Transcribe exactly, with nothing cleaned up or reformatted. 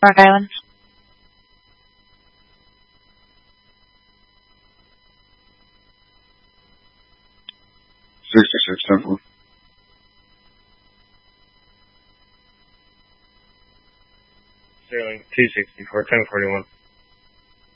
Rock Island. sixty-six, ten four. Sterling, two sixty-four, ten forty-one.